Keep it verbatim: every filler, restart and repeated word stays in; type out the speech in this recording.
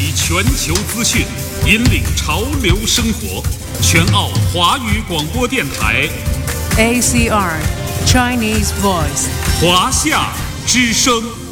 集全球资讯，引领潮流生活。全澳华语广播电台 A C R Chinese Voice 华夏之声。